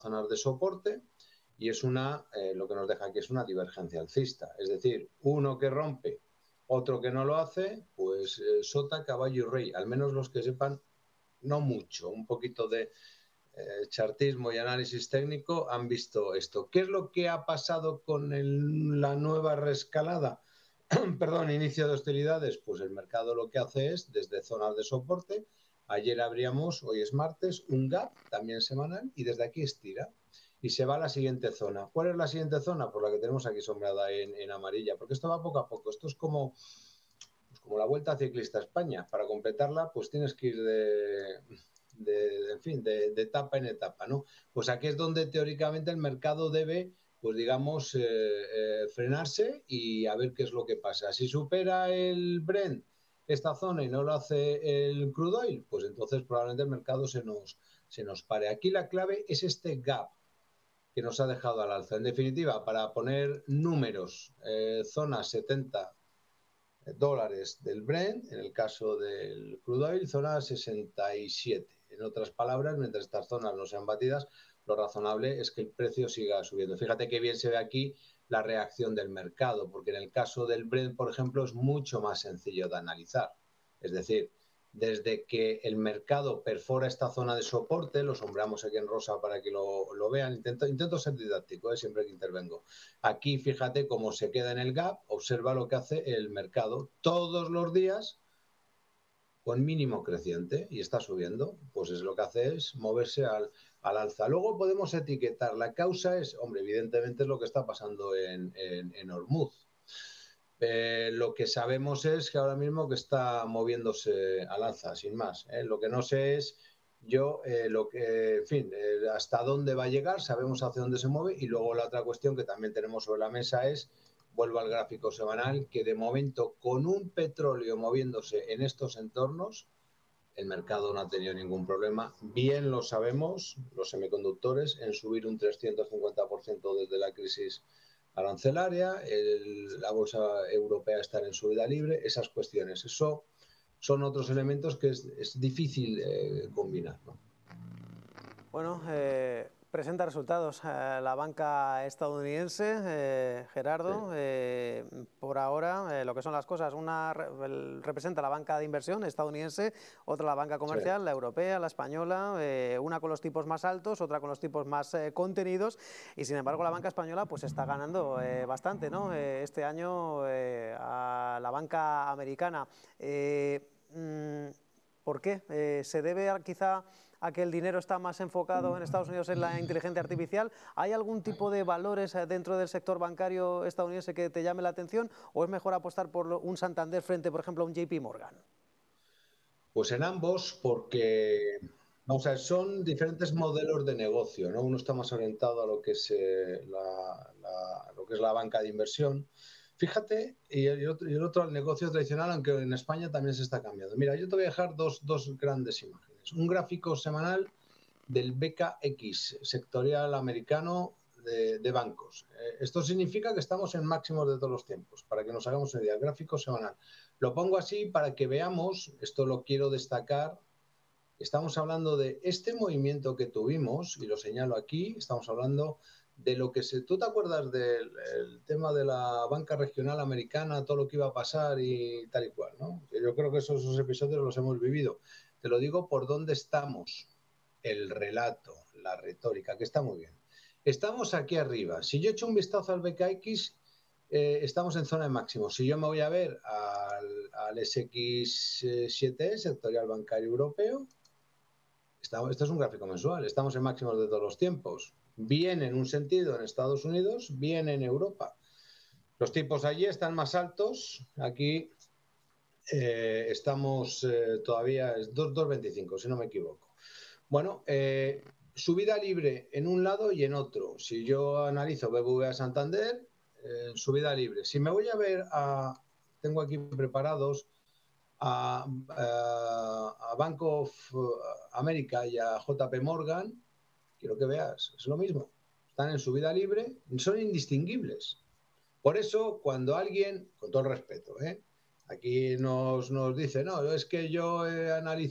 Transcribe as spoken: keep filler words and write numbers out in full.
zonas de soporte y es una, eh, lo que nos deja aquí es una divergencia alcista. Es decir, uno que rompe, otro que no lo hace, pues eh, sota, caballo y rey. Al menos los que sepan, no mucho, un poquito de eh, chartismo y análisis técnico han visto esto. ¿Qué es lo que ha pasado con el, la nueva reescalada? Perdón, inicio de hostilidades. Pues el mercado lo que hace es, desde zonas de soporte, ayer abríamos, hoy es martes, un gap, también semanal, y desde aquí estira y se va a la siguiente zona. ¿Cuál es la siguiente zona? Pues la que tenemos aquí sombreada en, en amarilla, porque esto va poco a poco. Esto es como, pues como la Vuelta Ciclista a España. Para completarla, pues tienes que ir de, de en fin, de, de etapa en etapa, ¿no? Pues aquí es donde teóricamente el mercado debe, pues digamos, eh, eh, frenarse y a ver qué es lo que pasa. Si supera el Brent esta zona y no lo hace el crude oil, pues entonces probablemente el mercado se nos, se nos pare. Aquí la clave es este gap que nos ha dejado al alza. En definitiva, para poner números, eh, zona setenta dólares del Brent, en el caso del crude oil, zona sesenta y siete. En otras palabras, mientras estas zonas no sean batidas, lo razonable es que el precio siga subiendo. Fíjate qué bien se ve aquí la reacción del mercado, porque en el caso del Brent, por ejemplo, es mucho más sencillo de analizar. Es decir, desde que el mercado perfora esta zona de soporte, lo sombreamos aquí en rosa para que lo, lo vean, intento, intento ser didáctico, ¿eh? Siempre que intervengo. Aquí fíjate cómo se queda en el gap, observa lo que hace el mercado todos los días con mínimo creciente y está subiendo, pues es lo que hace es moverse al, al alza. Luego podemos etiquetar, la causa es, hombre, evidentemente es lo que está pasando en, en, en Hormuz. Eh, lo que sabemos es que ahora mismo que está moviéndose al alza, sin más. ¿eh? Lo que no sé es yo, eh, lo que, en fin, eh, hasta dónde va a llegar, sabemos hacia dónde se mueve y luego la otra cuestión que también tenemos sobre la mesa es, vuelvo al gráfico semanal, que de momento con un petróleo moviéndose en estos entornos, el mercado no ha tenido ningún problema. Bien lo sabemos, los semiconductores, en subir un trescientos cincuenta por ciento desde la crisis arancelaria, el, la bolsa europea estar en subida libre, esas cuestiones. Eso son otros elementos que es, es difícil eh, combinar, ¿no? Bueno, eh, presenta resultados eh, la banca estadounidense, eh, Gerardo. Sí. Eh, por ahora, eh, lo que son las cosas, una el, representa la banca de inversión estadounidense, otra la banca comercial, sí. La europea, la española, eh, una con los tipos más altos, otra con los tipos más eh, contenidos, y sin embargo la banca española pues está ganando eh, bastante, ¿no? Eh, este año eh, a la banca americana. Eh, mmm, ¿Por qué? Eh, ¿Se debe a, quizá a que el dinero está más enfocado en Estados Unidos en la inteligencia artificial? ¿Hay algún tipo de valores dentro del sector bancario estadounidense que te llame la atención o es mejor apostar por un Santander frente, por ejemplo, a un J P Morgan? Pues en ambos, porque vamos a ver, son diferentes modelos de negocio, ¿no? Uno está más orientado a lo que es, eh, la, la, lo que es la banca de inversión. Fíjate, y el, otro, y el otro al negocio tradicional, aunque en España también se está cambiando. Mira, yo te voy a dejar dos, dos grandes imágenes. Un gráfico semanal del B K X, sectorial americano de, de bancos. Eh, esto significa que estamos en máximos de todos los tiempos, para que nos hagamos una idea. El gráfico semanal. Lo pongo así para que veamos, esto lo quiero destacar, estamos hablando de este movimiento que tuvimos, y lo señalo aquí, estamos hablando de lo que se... ¿Tú te acuerdas del el tema de la banca regional americana, todo lo que iba a pasar y tal y cual, ¿no? Yo creo que esos, esos episodios los hemos vivido. Te lo digo por dónde estamos, el relato, la retórica, que está muy bien. Estamos aquí arriba. Si yo echo un vistazo al B K X, eh, estamos en zona de máximo. Si yo me voy a ver al, al S X siete E, sectorial bancario europeo, estamos, esto es un gráfico mensual, estamos en máximos de todos los tiempos. Bien en un sentido en Estados Unidos, bien en Europa. Los tipos allí están más altos, aquí eh, estamos eh, todavía, es dos coma veinticinco, si no me equivoco. Bueno, eh, subida libre en un lado y en otro. Si yo analizo B B V A Santander, eh, subida libre. Si me voy a ver a, tengo aquí preparados a, a, a Bank of America y a J P Morgan, quiero que veas, es lo mismo. Están en subida libre, son indistinguibles. Por eso, cuando alguien, con todo el respeto, ¿eh? aquí nos, nos dice, no, es que yo he analizado